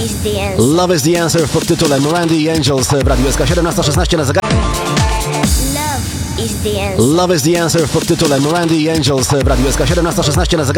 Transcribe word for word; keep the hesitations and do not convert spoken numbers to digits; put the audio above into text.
Love is the Answer pod tytułem Randy i Angels w Radiu S K siedemnasta szesnaście na zegarze. Love is the Answer pod tytułem Randy i Angels w Radiu S K siedemnasta szesnaście na zegarze.